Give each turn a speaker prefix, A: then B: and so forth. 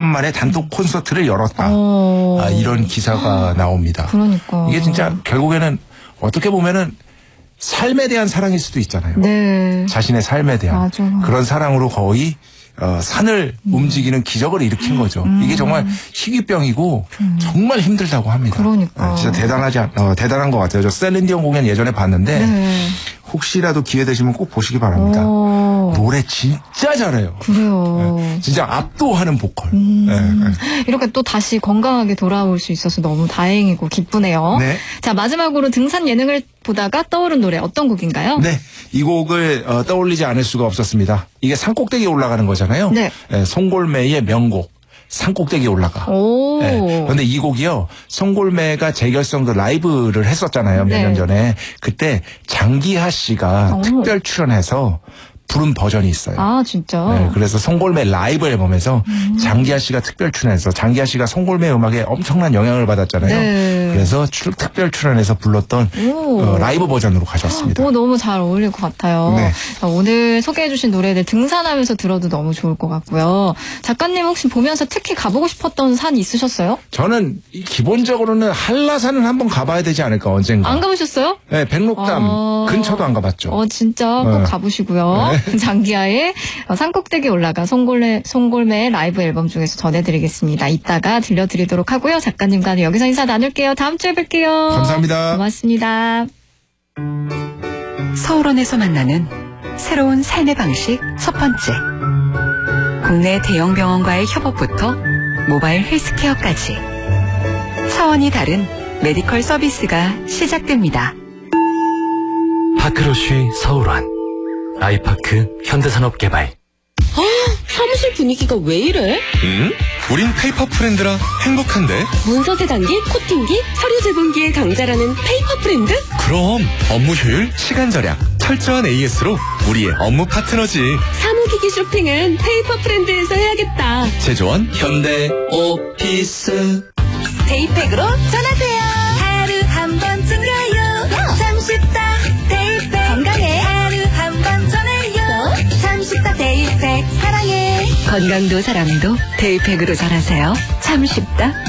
A: 만에 단독 콘서트를 열었다. 이런 기사가 나옵니다.
B: 그러니까.
A: 이게 진짜 결국에는 어떻게 보면은 삶에 대한 사랑일 수도 있잖아요.
B: 네.
A: 자신의 삶에 대한.
B: 맞아.
A: 그런 사랑으로 거의 산을 움직이는 기적을 일으킨 거죠. 이게 정말 희귀병이고 정말 힘들다고 합니다.
B: 그러니까.
A: 진짜 대단한 것 같아요. 저 셀린디온 공연 예전에 봤는데
B: 네.
A: 혹시라도 기회 되시면 꼭 보시기 바랍니다. 노래 진짜 잘해요.
B: 그래요.
A: 네, 진짜 압도하는 보컬.
B: 이렇게 또 다시 건강하게 돌아올 수 있어서 너무 다행이고 기쁘네요.
A: 네.
B: 자, 마지막으로 등산 예능을 보다가 떠오른 노래 어떤 곡인가요?
A: 네, 이 곡을 떠올리지 않을 수가 없었습니다. 이게 산꼭대기에 올라가는 거잖아요.
B: 네.
A: 송골매의 명곡. 산꼭대기에 올라가. 그런데 이 곡이요. 송골매가 재결성도 라이브를 했었잖아요. 몇 년 전에. 그때 장기하 씨가 특별 출연해서 부른 버전이 있어요.
B: 아, 진짜?
A: 네, 그래서 송골매 라이브 앨범에서 장기하 씨가 특별 출연해서 장기하 씨가 송골매 음악에 엄청난 영향을 받았잖아요.
B: 네.
A: 그래서 특별 출연해서 불렀던 라이브 버전으로 가져왔습니다.
B: 너무 잘 어울릴 것 같아요.
A: 네.
B: 오늘 소개해주신 노래들 등산하면서 들어도 너무 좋을 것 같고요. 작가님 혹시 보면서 특히 가보고 싶었던 산 있으셨어요?
A: 저는 기본적으로는 한라산은 한번 가봐야 되지 않을까 언젠가.
B: 안 가보셨어요?
A: 네, 백록담 근처도 안 가봤죠.
B: 진짜 꼭 가보시고요.
A: 네.
B: 장기하의 산꼭대기 올라가 송골매 라이브 앨범 중에서 전해드리겠습니다. 이따가 들려드리도록 하고요. 작가님과는 여기서 인사 나눌게요. 다음 주에 뵐게요.
A: 감사합니다.
B: 고맙습니다.
C: 서울원에서 만나는 새로운 삶의 방식 첫 번째. 국내 대형 병원과의 협업부터 모바일 헬스케어까지 차원이 다른 메디컬 서비스가 시작됩니다.
D: 파크로쉬 서울원 아이파크 현대산업개발.
E: 사무실 분위기가 왜 이래?
F: 우린 페이퍼 프렌드라 행복한데?
E: 문서 세단기, 코팅기, 서류 제본기의 강자라는 페이퍼 프렌드?
F: 그럼 업무 효율, 시간 절약, 철저한 AS로 우리의 업무 파트너지.
E: 사무기기 쇼핑은 페이퍼 프렌드에서 해야겠다.
F: 제조원 현대 오피스.
E: 데이팩으로 전화세요. 하루 한 번 챙겨요. 참 쉽다. 데이팩 건강해. 하루 한 번 전화요. 참 쉽다. 데이팩 사랑해.
C: 건강도 사랑도 데이팩으로 전하세요. 참 쉽다.